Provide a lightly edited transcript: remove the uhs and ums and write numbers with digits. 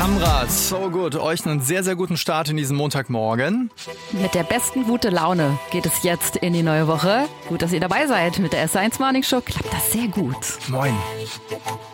Amrat, so gut. Euch einen sehr, sehr guten Start in diesen Montagmorgen. Mit der besten gute Laune geht es jetzt in die neue Woche. Gut, dass ihr dabei seid. Mit der S1 Morning Show klappt das sehr gut. Moin.